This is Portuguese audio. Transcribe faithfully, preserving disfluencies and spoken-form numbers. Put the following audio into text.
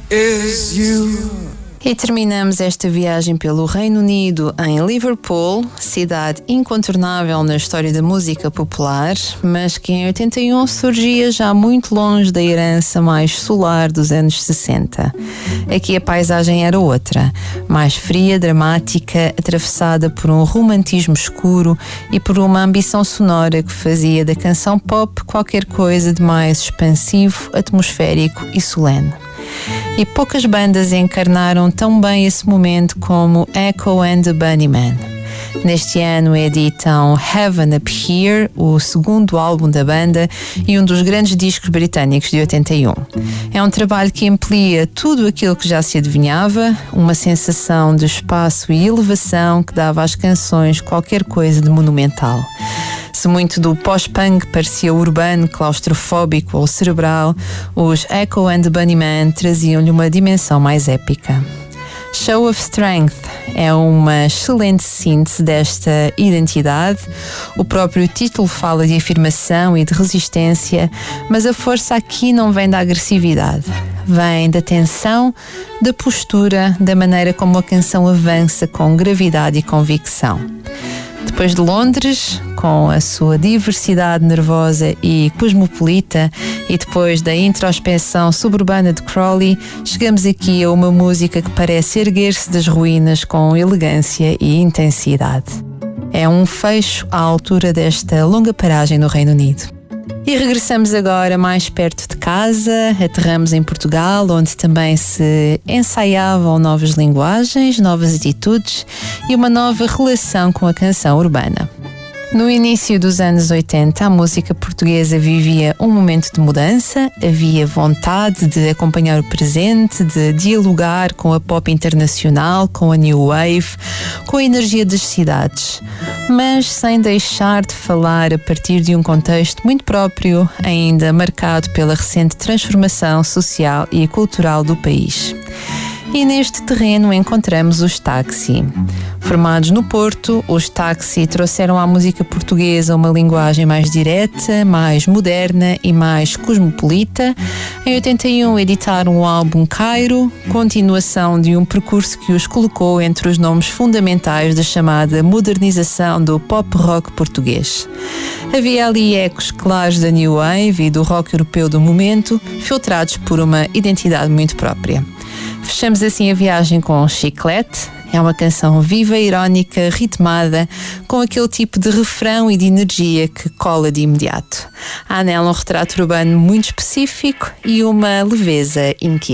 is you. E terminamos esta viagem pelo Reino Unido em Liverpool, cidade incontornável na história da música popular, mas que em oitenta e um surgia já muito longe da herança mais solar dos anos sessenta. Aqui a paisagem era outra, mais fria, dramática, atravessada por um romantismo escuro e por uma ambição sonora que fazia da canção pop qualquer coisa de mais expansivo, atmosférico e solene. E poucas bandas encarnaram tão bem esse momento como Echo and the Bunnymen. Neste ano editam Heaven Up Here, o segundo álbum da banda e um dos grandes discos britânicos de oitenta e um. É um trabalho que amplia tudo aquilo que já se adivinhava, uma sensação de espaço e elevação que dava às canções qualquer coisa de monumental. Se muito do pós-punk parecia urbano, claustrofóbico ou cerebral, os Echo and the Bunnymen traziam-lhe uma dimensão mais épica. Show of Strength é uma excelente síntese desta identidade. O próprio título fala de afirmação e de resistência, mas a força aqui não vem da agressividade. Vem da tensão, da postura, da maneira como a canção avança com gravidade e convicção. Depois de Londres, com a sua diversidade nervosa e cosmopolita, e depois da introspeção suburbana de Crawley, chegamos aqui a uma música que parece erguer-se das ruínas com elegância e intensidade. É um fecho à altura desta longa paragem no Reino Unido. E regressamos agora mais perto de casa, aterramos em Portugal, onde também se ensaiavam novas linguagens, novas atitudes e uma nova relação com a canção urbana. No início dos anos oitenta, a música portuguesa vivia um momento de mudança, havia vontade de acompanhar o presente, de dialogar com a pop internacional, com a new wave, com a energia das cidades, mas sem deixar de falar a partir de um contexto muito próprio, ainda marcado pela recente transformação social e cultural do país. E neste terreno encontramos os Taxi. Formados no Porto, os Taxi trouxeram à música portuguesa uma linguagem mais direta, mais moderna e mais cosmopolita. Em oitenta e um editaram o álbum Cairo, continuação de um percurso que os colocou entre os nomes fundamentais da chamada modernização do pop-rock português. Havia ali ecos claros da New Wave e do rock europeu do momento, filtrados por uma identidade muito própria. Fechamos assim a viagem com Chiclete. É uma canção viva, irónica, ritmada, com aquele tipo de refrão e de energia que cola de imediato. Há nela um retrato urbano muito específico e uma leveza inquieta.